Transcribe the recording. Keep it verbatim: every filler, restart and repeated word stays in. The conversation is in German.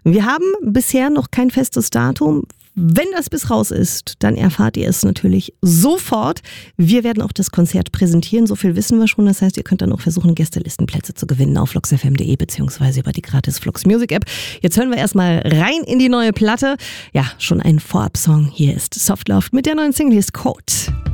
Wir haben bisher noch kein festes Datum. Wenn das bis raus ist, dann erfahrt ihr es natürlich sofort. Wir werden auch das Konzert präsentieren, so viel wissen wir schon. Das heißt, ihr könnt dann auch versuchen, Gästelistenplätze zu gewinnen auf flux f m punkt de beziehungsweise über die gratis Flux Music App. Jetzt hören wir erstmal rein in die neue Platte. Ja, schon ein Vorabsong. Hier ist Soft Love mit der neuen Single, hier ist Code.